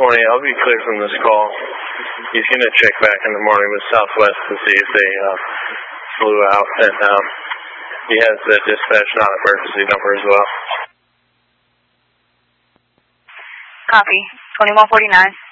I'll be clear from this call. He's going to check back in the morning with Southwest to see if they flew out, and he has the dispatch non-emergency number as well. Copy. 2149.